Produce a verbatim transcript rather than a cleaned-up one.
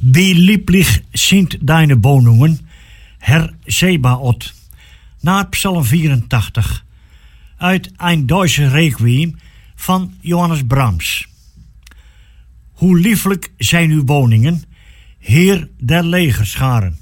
Wie lieblich sind deine Wohnungen, Herr Zebaoth. Na Psalm vierentachtig. Uit Ein Deutsche Requiem van Johannes Brahms. Hoe lieflijk zijn uw woningen, Heer der legerscharen.